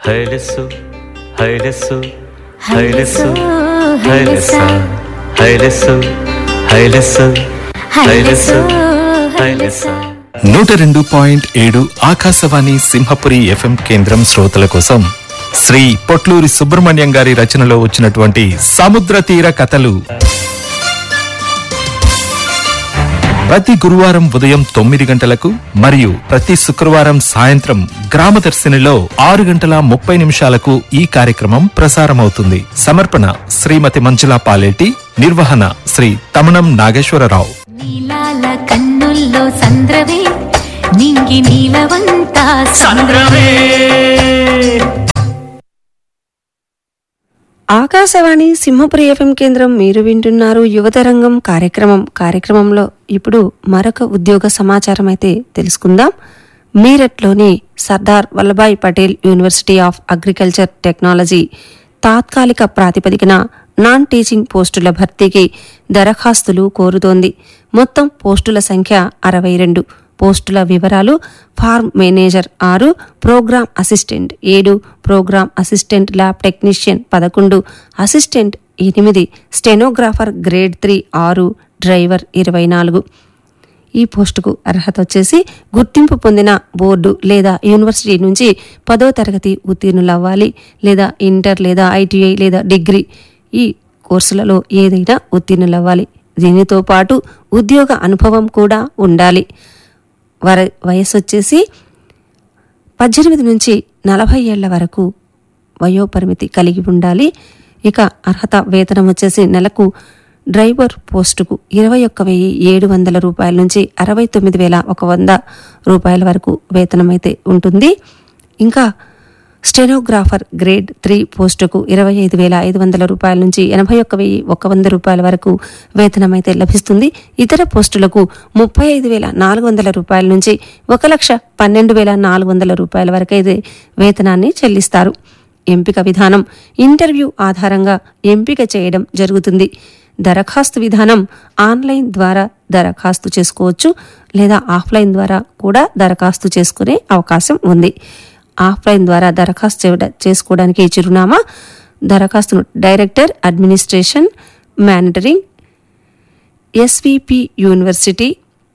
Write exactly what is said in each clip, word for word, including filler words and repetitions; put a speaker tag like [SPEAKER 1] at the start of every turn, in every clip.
[SPEAKER 1] హైలెస్సు హైలెస్సు హైలెస్సు హైలెస్సా హైలెస్సు హైలెస్సు హైలెస్సు హైలెస్సా
[SPEAKER 2] నూట రెండు పాయింట్ ఏడు ఆకాశవాణి సింహపురి ఎఫ్ఎం కేంద్రం శ్రోతల కోసం శ్రీ పొట్లూరి సుబ్రహ్మణ్యం గారి రచనలో వచ్చినటువంటి సముద్ర తీర కథలు ప్రతి గురువారం ఉదయం తొమ్మిది గంటలకు మరియు ప్రతి శుక్రవారం సాయంత్రం గ్రామదర్శినిలో ఆరు గంటల ముప్పై నిమిషాలకు ఈ కార్యక్రమం ప్రసారమవుతుంది. సమర్పణ శ్రీమతి మంజులా పాలేటి, నిర్వహణ శ్రీ తమణం నాగేశ్వరరావు.
[SPEAKER 3] నీలాల కన్నుల్లో సంద్రవే నింగి నీలవంతా సంద్రవే.
[SPEAKER 4] ఆకాశవాణి సింహపురి ఎఫ్ఎం కేంద్రం మీరు వింటున్నారు యువతరంగం కార్యక్రమం. కార్యక్రమంలో ఇప్పుడు మరొక ఉద్యోగ సమాచారం అయితే తెలుసుకుందాం. మీరట్లోని Sardar Vallabhbhai Patel university of agriculture technology తాత్కాలిక ప్రాతిపదికన నాన్ టీచింగ్ పోస్టుల భర్తీకి దరఖాస్తులు కోరుతోంది. మొత్తం పోస్టుల సంఖ్య అరవై రెండు. పోస్టుల వివరాలు: ఫార్మ్ మేనేజర్ ఆరు, ప్రోగ్రామ్ అసిస్టెంట్ ఏడు, ప్రోగ్రామ్ అసిస్టెంట్ ల్యాబ్ టెక్నీషియన్ పదకొండు, అసిస్టెంట్ ఎనిమిది, స్టెనోగ్రాఫర్ గ్రేడ్ త్రీ ఆరు, డ్రైవర్ ఇరవై నాలుగు. ఈ పోస్టుకు అర్హత వచ్చేసి గుర్తింపు పొందిన బోర్డు లేదా యూనివర్సిటీ నుంచి పదో తరగతి ఉత్తీర్ణులవ్వాలి, లేదా ఇంటర్ లేదా ఐటీఐ లేదా డిగ్రీ ఈ కోర్సులలో ఏదైనా ఉత్తీర్ణులవ్వాలి. దీనితో పాటు ఉద్యోగ అనుభవం కూడా ఉండాలి. వర వయసు వచ్చేసి పద్దెనిమిది నుంచి నలభై ఏళ్ల వరకు వయోపరిమితి కలిగి ఉండాలి. ఇక అర్హత వేతనం వచ్చేసి నెలకు డ్రైవర్ పోస్టుకు ఇరవై ఒక్క వెయ్యి ఏడు వందల రూపాయల నుంచి అరవై తొమ్మిది వేల ఒక వంద రూపాయల వరకు వేతనం అయితే ఉంటుంది. ఇంకా స్టెనోగ్రాఫర్ గ్రేడ్ త్రీ పోస్టుకు ఇరవై ఐదు వేల ఐదు వందల రూపాయల నుంచి ఎనభై ఒక్క వెయ్యి ఒక వంద రూపాయల వరకు వేతనం అయితే లభిస్తుంది. ఇతర పోస్టులకు ముప్పై ఐదు వేల నాలుగు వందల రూపాయల నుంచి ఒక లక్ష పన్నెండు వేల నాలుగు వందల రూపాయల వరకు అయితే వేతనాన్ని చెల్లిస్తారు. ఎంపిక విధానం: ఇంటర్వ్యూ ఆధారంగా ఎంపిక చేయడం జరుగుతుంది. దరఖాస్తు విధానం: ఆన్లైన్ ద్వారా దరఖాస్తు చేసుకోవచ్చు, లేదా ఆఫ్లైన్ ద్వారా కూడా దరఖాస్తు చేసుకునే అవకాశం ఉంది. ఆఫ్లైన్ ద్వారా దరఖాస్తు చేసుకోవడానికి చిరునామా: దరఖాస్తును director administration monitoring, SVP university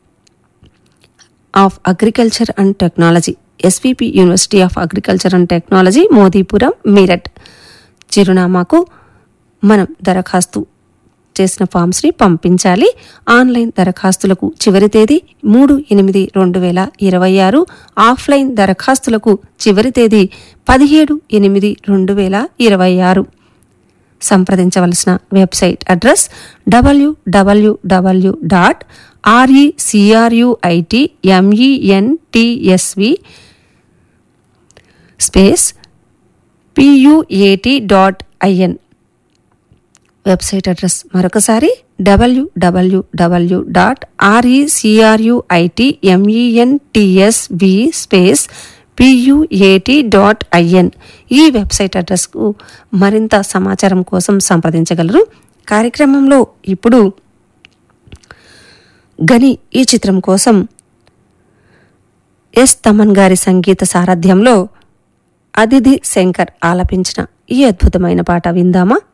[SPEAKER 4] of agriculture and technology, SVP university of agriculture and technology, Modipuram, Meerut చిరునామాకు మనం దరఖాస్తు చేసిన ఫామ్స్ని పంపించాలి. ఆన్లైన్ దరఖాస్తులకు చివరి తేదీ మూడు ఎనిమిది రెండు వేల ఇరవై ఆరు. ఆఫ్లైన్ దరఖాస్తులకు చివరి తేదీ పదిహేడు ఎనిమిది రెండు వేల ఇరవై ఆరు. సంప్రదించవలసిన website address WWW dot ఆర్ఈసిఆర్యుఐటి ఎంఈఎన్టిఎస్వి space PUAT dot IN. Website address మరొకసారి డబ్ల్యూడబ్ల్యూడబ్ల్యూ dot ఆర్ఈసిఆర్యుఐటి ఎంఈఎన్టిఎస్వి space PUAT dot IN. ఈ వెబ్సైట్ అడ్రస్కు మరింత సమాచారం కోసం సంప్రదించగలరు. కార్యక్రమంలో ఇప్పుడు గని ఈ చిత్రం కోసం ఎస్ తమన్ గారి సంగీత సారథ్యంలో అదితి శంకర్ ఆలపించిన ఈ అద్భుతమైన పాట విందామా?